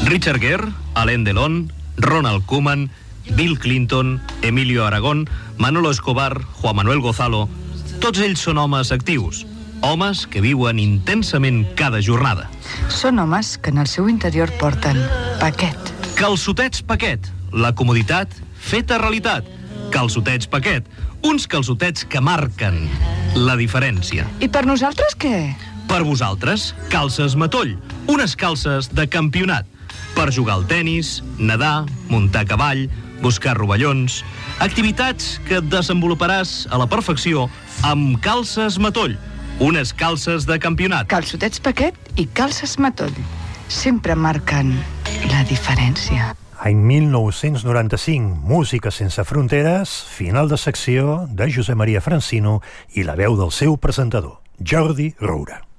Richard Gere, Alain Delon, Ronald Koeman, Bill Clinton, Emilio Aragón, Manolo Escobar, Juan Manuel Gonzalo, tots ells són homes actius, homes que viuen intensament cada jornada. Són homes que en el seu interior porten Paquet. Calçotets Paquet, la comoditat feta realitat. Calçotets Paquet, uns calçotets que marquen la diferència. I per nosaltres què? Per vosaltres, calces Matoll, unes calces de campionat. Per jugar al tennis, nedar, muntar a cavall, buscar rovellons... Activitats que desenvoluparàs a la perfecció amb calces Matoll, unes calces de campionat. Calçotets Paquet i calces Matoll. Sempre marquen la diferència. Any 1995, Música sense fronteres, final de secció de Josep Maria Francino i la veu del seu presentador, Jordi Roura.